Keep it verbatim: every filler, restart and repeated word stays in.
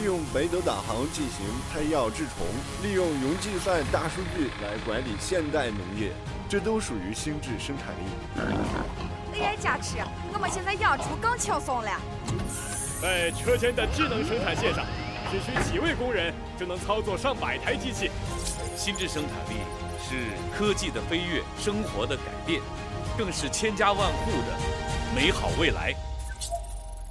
利用北斗导航进行配药治虫，利用云计算大数据来管理现代农业，这都属于心智生产力。 A I 加持，我们现在养猪更轻松了。 在车间的智能生产线上，只需几位工人就能操作上百台机器。 心智生产力是科技的飞跃，生活的改变，更是千家万户的美好未来。